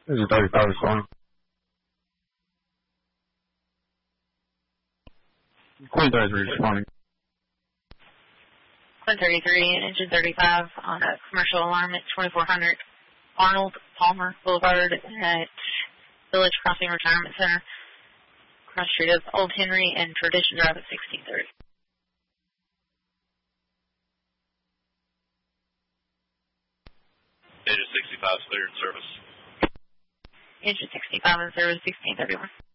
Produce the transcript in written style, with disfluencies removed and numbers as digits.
This is 35 responding. Queen 33 responding. Queen 33, engine 35 on a commercial alarm at 2400 Arnold Palmer Boulevard at Village Crossing Retirement Center, cross street of Old Henry and Tradition Drive at 1630. Engine 65 is cleared in service. Engine 65 in service, 1631.